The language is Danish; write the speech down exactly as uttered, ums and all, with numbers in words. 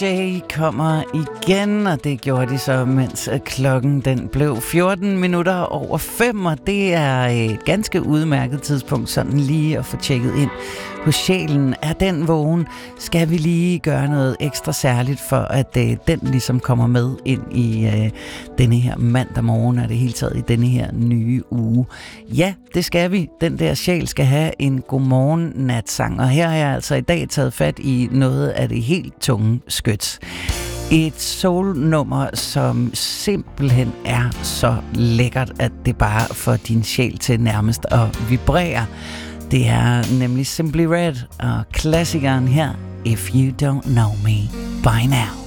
Jay kommer igen, og det gjorde de så, mens klokken den blev fjorten minutter over fem, og det er et ganske udmærket tidspunkt sådan lige at få tjekket ind hos sjælen. Er den vågen? Skal vi lige gøre noget ekstra særligt for, at øh, den ligesom kommer med ind i øh, denne her mandag morgen, og det hele taget i denne her nye uge? Ja, det skal vi. Den der sjæl skal have en godmorgen natsang, og her har jeg altså i dag taget fat i noget af det helt tunge skyts. Et soul-nummer, som simpelthen er så lækkert, at det bare får din sjæl til nærmest at vibrere. Det er nemlig Simply Red og klassikeren her, If You Don't Know Me By Now.